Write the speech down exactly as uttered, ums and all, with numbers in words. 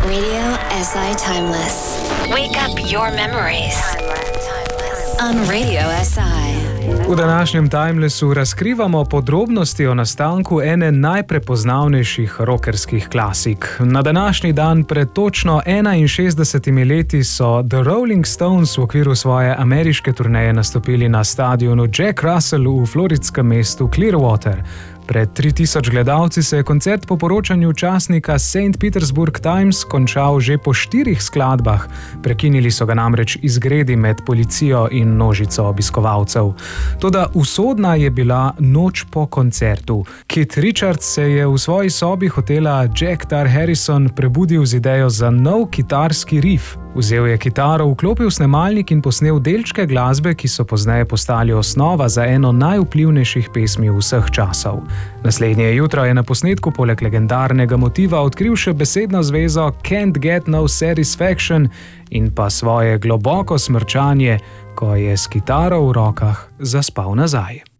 Radio S I Timeless. Wake up your memories. On Radio S I. V današnjem Timelessu razkrivamo podrobnosti o nastanku ene najprepoznavnejših rockerskih klasik. Na današnji dan pred točno enainšestdesetimi leti so The Rolling Stones v okviru svoje ameriške turneje nastopili na stadionu Jack Russell v floridskem mestu Clearwater. Pred tri tisoč gledalci se je koncert po poročanju časnika Saint Petersburg Times končal že po štirih skladbah. Prekinili so ga namreč izgredi med policijo in množico obiskovalcev. Toda usodna je bila noč po koncertu. Keith Richards se je v svoji sobi hotela Jack Tar Harrison prebudil z idejo za nov kitarski riff. Vzel je kitaro, vklopil snemalnik in posnel delčke glasbe, ki so pozneje postali osnova za eno najvplivnejših pesmi vseh časov. Naslednje jutro je na posnetku poleg legendarnega motiva odkril še besedno zvezo Can't Get No Satisfaction in pa svoje globoko smrčanje, ko je s kitaro v rokah zaspal nazaj.